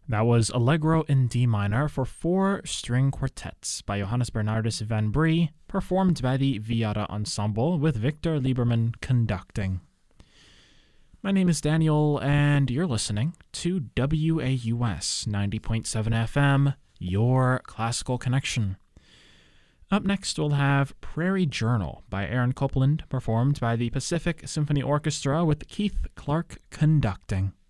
That was Allegro in D minor for four string quartets by Johannes Bernardus van Brie, performed by the Viada Ensemble with Victor Lieberman conducting. My name is Daniel, and you're listening to WAUS 90.7 FM, your classical connection. Up next, we'll have Prairie Journal by Aaron Copland, performed by the Pacific Symphony Orchestra with Keith Clark conducting.